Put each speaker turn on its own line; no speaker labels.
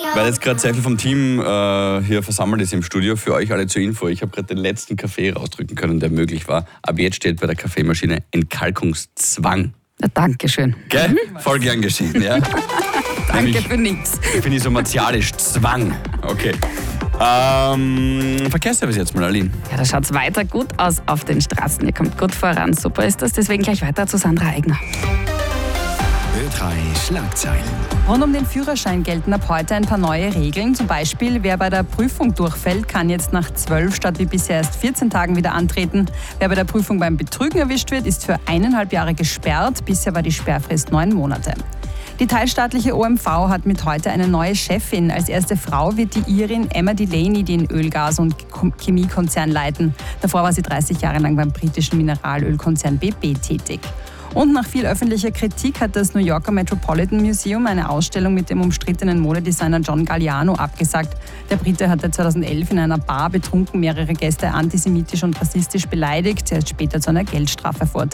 Weil jetzt gerade sehr viel vom Team hier versammelt ist im Studio. Für euch alle zur Info, ich habe gerade den letzten Kaffee rausdrücken können, der möglich war. Ab jetzt steht bei der Kaffeemaschine Entkalkungszwang.
Ja, Dankeschön.
Gell? Voll gern geschehen, ja?
Danke für nichts.
Finde ich so martialisch. Zwang. Okay. Verkehrsservice jetzt mal, Aline.
Ja, da schaut es weiter gut aus auf den Straßen. Ihr kommt gut voran. Super ist das. Deswegen gleich weiter zu Sandra Eigner.
Ö3 Schlagzeilen.
Rund um den Führerschein gelten ab heute ein paar neue Regeln. Zum Beispiel, wer bei der Prüfung durchfällt, kann jetzt nach 12 statt wie bisher erst 14 Tagen wieder antreten. Wer bei der Prüfung beim Betrügen erwischt wird, ist für 1,5 Jahre gesperrt. Bisher war die Sperrfrist 9 Monate. Die teilstaatliche OMV hat mit heute eine neue Chefin. Als erste Frau wird die Irin Emma Delaney den Öl-, Gas- und Chemiekonzern leiten. Davor war sie 30 Jahre lang beim britischen Mineralölkonzern BP tätig. Und nach viel öffentlicher Kritik hat das New Yorker Metropolitan Museum eine Ausstellung mit dem umstrittenen Modedesigner John Galliano abgesagt. Der Brite hatte 2011 in einer Bar betrunken mehrere Gäste antisemitisch und rassistisch beleidigt. Er ist später zu einer Geldstrafe verurteilt.